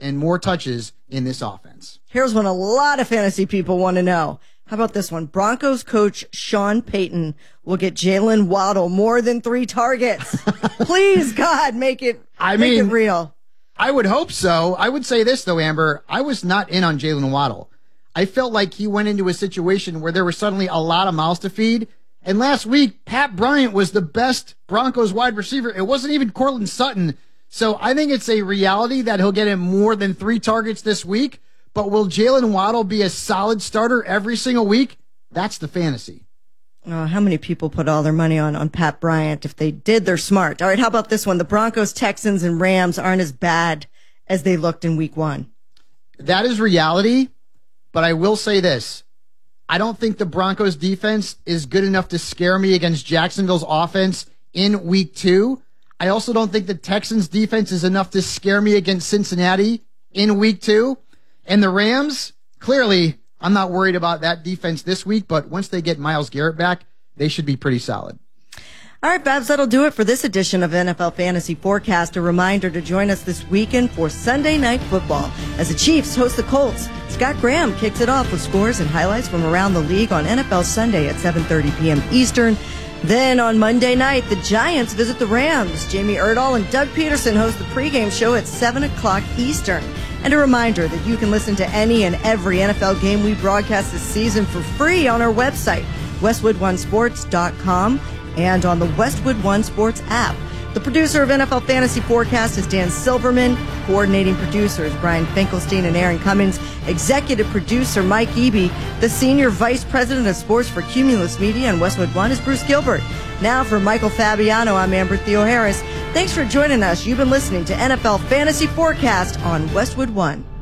and more touches in this offense. Here's one a lot of fantasy people want to know. How about this one? Broncos coach Sean Payton will get Jalen Waddle more than 3 targets. Please, God, make it real. I would hope so. I would say this, though, Amber. I was not in on Jalen Waddle. I felt like he went into a situation where there was suddenly a lot of mouths to feed. And last week, Pat Bryant was the best Broncos wide receiver. It wasn't even Courtland Sutton. So I think it's a reality that he'll get him more than 3 targets this week. But will Jalen Waddle be a solid starter every single week? That's the fantasy. Oh, how many people put all their money on Pat Bryant? If they did, they're smart. All right, how about this one? The Broncos, Texans, and Rams aren't as bad as they looked in week 1. That is reality, but I will say this. I don't think the Broncos defense is good enough to scare me against Jacksonville's offense in week 2. I also don't think the Texans defense is enough to scare me against Cincinnati in week 2. And the Rams, clearly, I'm not worried about that defense this week, but once they get Myles Garrett back, they should be pretty solid. All right, Babs, that'll do it for this edition of NFL Fantasy Forecast. A reminder to join us this weekend for Sunday Night Football as the Chiefs host the Colts. Scott Graham kicks it off with scores and highlights from around the league on NFL Sunday at 7:30 p.m. Eastern. Then on Monday night, the Giants visit the Rams. Jamie Erdahl and Doug Peterson host the pregame show at 7 o'clock Eastern. And a reminder that you can listen to any and every NFL game we broadcast this season for free on our website, westwood1sports.com, and on the Westwood One Sports app. The producer of NFL Fantasy Forecast is Dan Silverman. Coordinating producers Brian Finkelstein and Aaron Cummings. Executive producer Mike Eby. The Senior Vice President of Sports for Cumulus Media and Westwood One is Bruce Gilbert. Now for Michael Fabiano, I'm Amber Theo Harris. Thanks for joining us. You've been listening to NFL Fantasy Forecast on Westwood One.